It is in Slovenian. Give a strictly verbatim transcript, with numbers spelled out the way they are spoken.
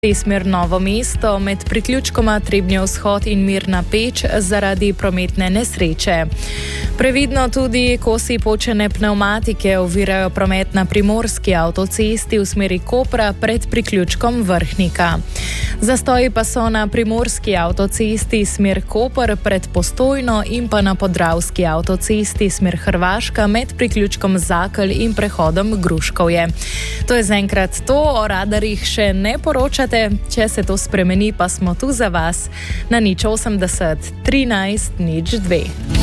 Smer Novo mesto med priključkoma Trebnje vzhod in Mirna Peč zaradi prometne nesreče. Previdno tudi kosi počene pnevmatike ovirajo promet na primorski avtocesti v smeri Kopra pred priključkom Vrhnika. Zastoji pa so na primorski avtocesti smer Koper pred Postojno in pa na podravski avtocesti smer Hrvaška med priključkom Zakelj in prehodom Gruškovje. To je zaenkrat to, o radarjih še ne poročate. Če se to spremeni, pa smo tu za vas na nič osemdeset trinajst nič dve.